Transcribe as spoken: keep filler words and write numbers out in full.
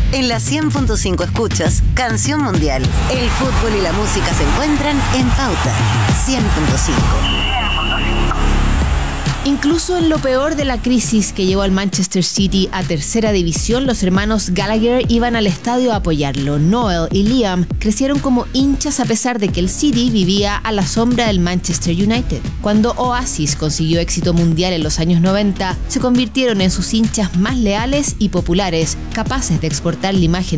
En la cien punto cinco escuchas Canción Mundial. El fútbol y la música se encuentran en Pauta cien punto cinco. Incluso en lo peor de la crisis que llevó al Manchester City a tercera división, los hermanos Gallagher iban al estadio a apoyarlo. Noel y Liam crecieron como hinchas a pesar de que el City vivía a la sombra del Manchester United. Cuando Oasis consiguió éxito mundial en los años noventa, se convirtieron en sus hinchas más leales y populares, capaces de exportar la imagen